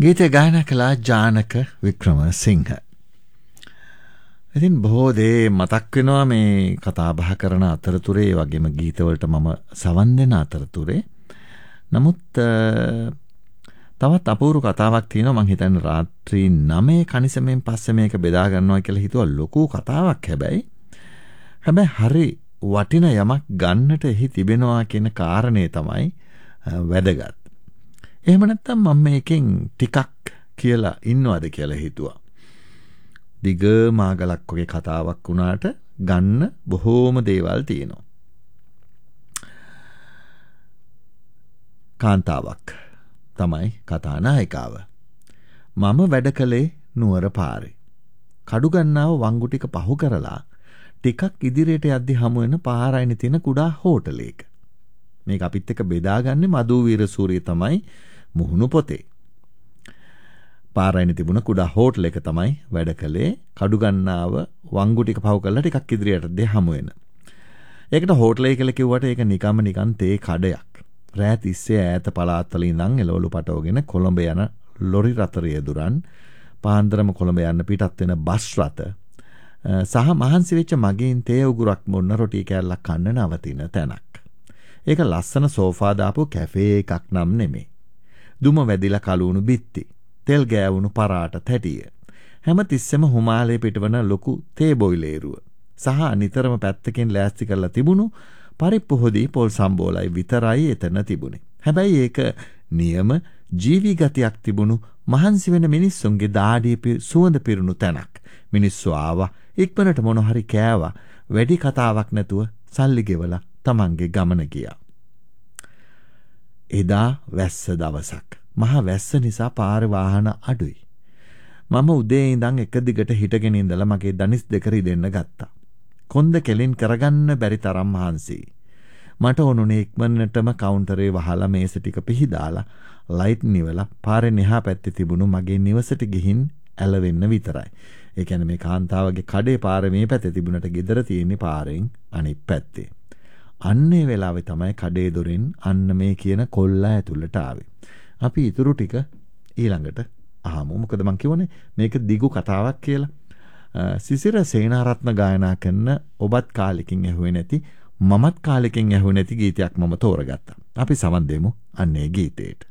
ගීතය ගායනා කළා ජානක වික්‍රමසිංහ. ඉතින් බොහෝ දේ මතක් වෙනවා මේ කතා බහ කරන අතරතුරේ, ඒ වගේම ගීතවලට මම සවන් දෙන අතරතුරේ. නමුත් තවත් අපූර්ව කතාවක් තියෙනවා. මං හිතන්නේ රාත්‍රී 9 කනිසමෙන් පස්සේ මේක බෙදා ගන්නවා කියලා හිතුවා. ලොකු කතාවක් හැබැයි හරි වටින යමක් ගන්නට එහි තිබෙනවා කියන කාරණේ තමයි වැදගත්. එහෙම නැත්නම් මම මේකෙන් ටිකක් කියලා ඉන්නවද කියලා හිතුවා. දිග මාගලක් වගේ කතාවක් වුණාට ගන්න බොහෝම දේවල් තියෙනවා. කාන්තාවක් තමයි කතා නායිකාව. මම වැඩ කළේ නුවර පාරේ. කඩු ගන්නාව වංගු ටික පහු කරලා ටිකක් ඉදිරියට යද්දි හමු වෙන පාරයිනේ තියෙන කුඩා හෝටලයක. මේක අපිත් එක්ක බෙදාගන්නේ මధు වීරසූරිය තමයි මුහුණු පොතේ. පාරයිනේ තිබුණ කුඩා හෝටල් එක තමයි වැඩ කළේ. කඩු ගන්නාව වංගු ටික පහු කරලා ටිකක් ඉදිරියට දෙ හමු වෙන. ඒකට හෝටලේ කියලා කිව්වට ඒක නිකන් තේ කඩයක්. රෑ තිස්සේ ඈත පළාත්වල ඉඳන් එළවලු පටවගෙන කොළඹ යන ලොරි රථ රියදුරන්, පාන්දරම කොළඹ යන්න පිටත් වෙන බස් රථ සහ මහන්සි වෙච්ච මගීන් තේ උගුරක් මොන්න රොටි කෑල්ලක් කන්න නවතින තැනක්. ඒක ලස්සන සෝෆා දාපු කැෆේ එකක් නම් නෙමෙයි. දුම වැදිලා කලුණු බිත්ති, තෙල් ගෑවුණු පරාට තැටිය, හැම තිස්සෙම හුමාලේ පිටවන ලොකු තේ බොයිලේරුව සහ නිතරම පැත්තකින් ලෑස්ති කරලා තිබුණු පරිප්පු හොදි පොල් සම්බෝලයි විතරයි එතන තිබුණේ. හැබැයි ඒක නියම ජීවි ගතියක් තිබුණු මහන්සි වෙන මිනිස්සුන්ගේ දාඩිය සුවඳ පිරුණු තැනක්. මිනිස්සු ආවා, ඉක්මනට මොන හරි කෑවා, වැඩි කතාවක් නැතුව සල්ලි ගෙවලා තමන්ගේ ගමන ගියා. එදා වැස්ස දවසක්. මහ වැස්ස නිසා පාර වාහන අඩුයි. මම උදේ ඉඳන් එක දිගට හිටගෙන ඉඳලා මගේ දනිස් දෙක රිදෙන්න ගත්තා. කොන්ද කෙලින් කරගන්න බැරි තරම් මහන්සි. මට ඕනුනේ ඉක්මනටම කවුන්ටරේ වහලා මේස ටික පිහදාලා ලයිට් නිවලා පාරේ එහා පැත්තේ තිබුණු මගේ නිවසට ගිහින් ඇලවෙන්න විතරයි. ඒ කියන්නේ මේ කාන්තාවගේ කඩේ පාර මේ පැත්තේ තිබුණට ගෙදර තියෙන්නේ පාරෙන් අනිත් පැත්තේ. අන්නේ වෙලාවේ තමයි කඩේ දොරෙන් අන්න මේ කියන කොල්ලා ඇතුළට ආවේ. අපි ඊටු ටික ඊළඟට අහමු. මොකද මං කියවනේ මේක දිගු කතාවක් කියලා. සිසිර සේනාරත්න ගායනා කරන ඔබත් කාලෙකින් ඇහුවේ නැති, මමත් කාලෙකින් ඇහුවේ නැති ගීතයක් මම තෝරගත්තා. අපි සමන් දෙමු අන්නේ ගීතේට.